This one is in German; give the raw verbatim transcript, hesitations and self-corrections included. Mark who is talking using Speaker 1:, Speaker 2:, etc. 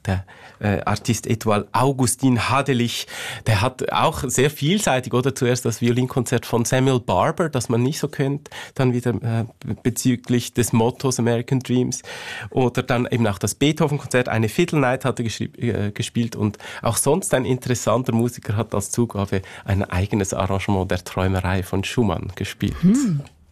Speaker 1: der äh, Artist Étoile Augustin Hadelich, der hat auch sehr vielseitig, oder zuerst das Violinkonzert von Samuel Barber, das man nicht so kennt, dann wieder äh, bezüglich des Mottos American Dreams, oder dann eben auch das Beethoven-Konzert, eine Fiddle Night hat er geschri- äh, gespielt, und auch sonst ein interessanter Musiker hat als Zugabe ein eigenes Arrangement der Träumerei von Schumann gespielt.
Speaker 2: Hm.